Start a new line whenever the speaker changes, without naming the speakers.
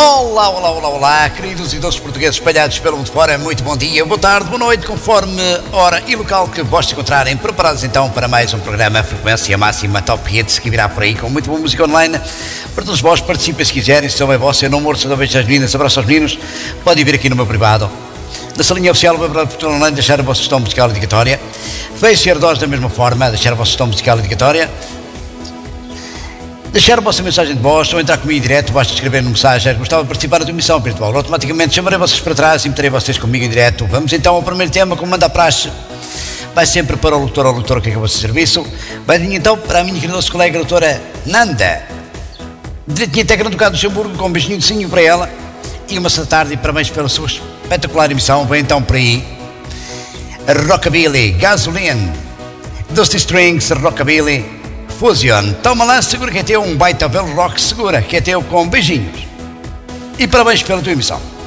Olá, olá, olá, olá, queridos e doces portugueses espalhados pelo mundo fora, muito bom dia, boa tarde, boa noite, conforme hora e local que vos encontrarem. Preparados então para mais um programa Frequência Máxima Top Hits, que virá por aí com muito boa música online. Para todos vós, participem se quiserem, se souber vosso, eu não morto, se beijo às meninas, abraço aos meninos, podem vir aqui no meu privado. Na salinha oficial, para online deixar a vossa sugestão musical dedicatória. Face e Ardós da mesma forma, deixar a vossa sugestão musical dedicatória. Deixar a vossa mensagem de voz ou entrar comigo em direto, basta escrever no mensagem: gostava de participar da tua emissão virtual. Automaticamente chamarei vocês para trás e meterei vocês comigo em direto. Vamos então ao primeiro tema, como manda a praxe. Vai sempre para o locutor ou locutora que acabou de serviço. Vai então para a minha querida colega doutora Nanda, direitinho até Grande Ducado do Luxemburgo, com um beijinho de cinho para ela. E uma boa tarde e parabéns pela sua espetacular emissão. Vem então por aí Rockabilly, Gasoline, Dusty Strings, Rockabilly Fusion. Toma lá, segura que é teu, um baita velho rock, segura que é teu, com beijinhos. E parabéns pela tua emissão.